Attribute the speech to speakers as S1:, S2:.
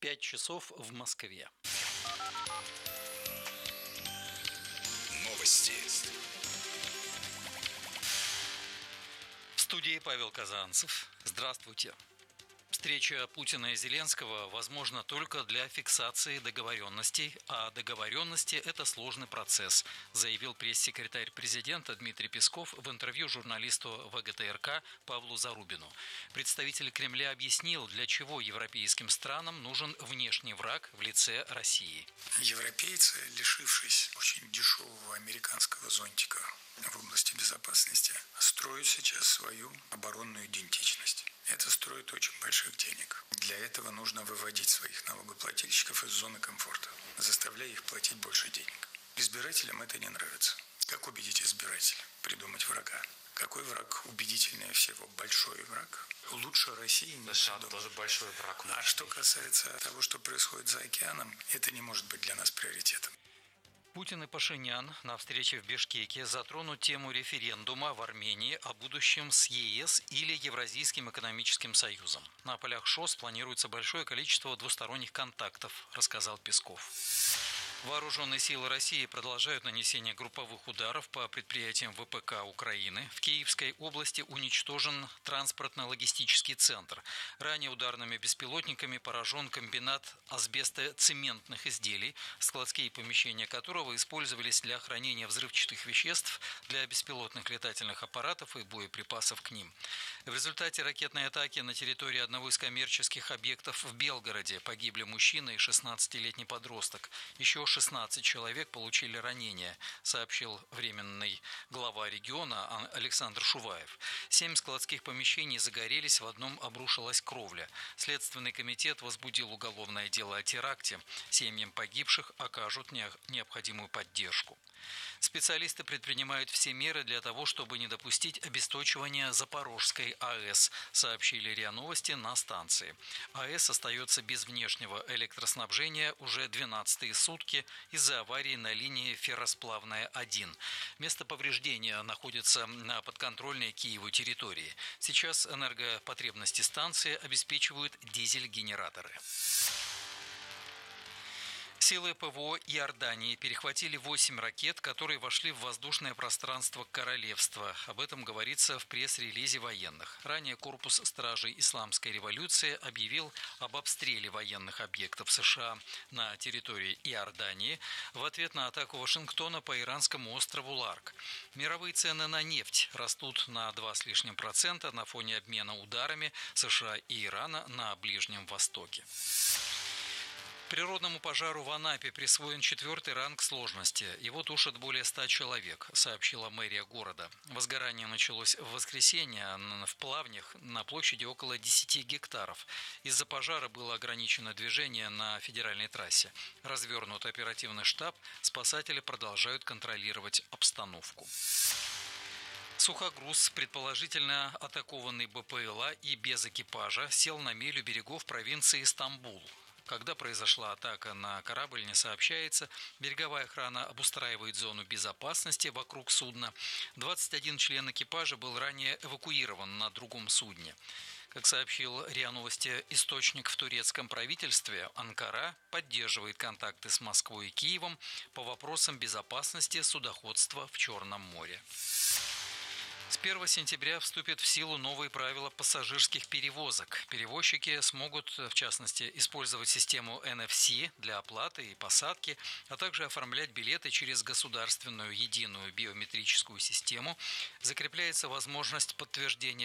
S1: 5 часов в Москве.
S2: Новости.
S1: В студии Павел Казанцев. Здравствуйте. Встреча Путина и Зеленского возможна только для фиксации договоренностей, а договоренности – это сложный процесс, заявил пресс-секретарь президента Дмитрий Песков в интервью журналисту ВГТРК Павлу Зарубину. Представитель Кремля объяснил, для чего европейским странам нужен внешний враг в лице России.
S3: Европейцы, лишившись очень дешевого американского зонтика в области безопасности, строят сейчас свою оборонную идентичность. Это стоит очень больших денег. Для этого нужно выводить своих налогоплательщиков из зоны комфорта, заставляя их платить больше денег. Избирателям это не нравится. Как убедить избирателя? Придумать врага. Какой враг убедительнее всего? Большой враг. Лучше России не
S4: США тоже большой враг.
S3: А что касается того, что происходит за океаном, это не может быть для нас приоритетом.
S1: Путин и Пашинян на встрече в Бишкеке затронут тему референдума в Армении о будущем с ЕС или Евразийским экономическим союзом. На полях ШОС планируется большое количество двусторонних контактов, рассказал Песков. Вооруженные силы России продолжают нанесение групповых ударов по предприятиям ВПК Украины. В Киевской области уничтожен транспортно-логистический центр. Ранее ударными беспилотниками поражен комбинат асбестоцементных изделий, складские помещения которого использовались для хранения взрывчатых веществ для беспилотных летательных аппаратов и боеприпасов к ним. В результате ракетной атаки на территории одного из коммерческих объектов в Белгороде погибли мужчина и 16-летний подросток. Еще 16 человек получили ранения, сообщил временный глава региона Александр Шуваев. 7 складских помещений загорелись, в одном обрушилась кровля. Следственный комитет возбудил уголовное дело о теракте. Семьям погибших окажут необходимую поддержку. Специалисты предпринимают все меры для того, чтобы не допустить обесточивания Запорожской АЭС, сообщили РИА Новости на станции. АЭС остается без внешнего электроснабжения уже 12-е сутки из-за аварии на линии Ферросплавная-1. Место повреждения находится на подконтрольной Киеву территории. Сейчас энергопотребности станции обеспечивают дизель-генераторы. Силы ПВО Иордании перехватили 8 ракет, которые вошли в воздушное пространство королевства. Об этом говорится в пресс-релизе военных. Ранее корпус стражей Исламской революции объявил об обстреле военных объектов США на территории Иордании в ответ на атаку Вашингтона по иранскому острову Ларк. Мировые цены на нефть растут на 2 с лишним процента на фоне обмена ударами США и Ирана на Ближнем Востоке. Природному пожару в Анапе присвоен 4-й ранг сложности. Его тушат более 100 человек, сообщила мэрия города. Возгорание началось в воскресенье в Плавнях на площади около 10 гектаров. Из-за пожара было ограничено движение на федеральной трассе. Развернут оперативный штаб, спасатели продолжают контролировать обстановку. Сухогруз, предположительно атакованный БПЛА и без экипажа, сел на мель у берегов провинции Стамбул. Когда произошла атака на корабль, не сообщается. Береговая охрана обустраивает зону безопасности вокруг судна. 21 член экипажа был ранее эвакуирован на другом судне. Как сообщил РИА Новости источник в турецком правительстве, Анкара поддерживает контакты с Москвой и Киевом по вопросам безопасности судоходства в Черном море. С 1 сентября вступят в силу новые правила пассажирских перевозок. Перевозчики смогут, в частности, использовать систему NFC для оплаты и посадки, а также оформлять билеты через государственную единую биометрическую систему. Закрепляется возможность подтверждения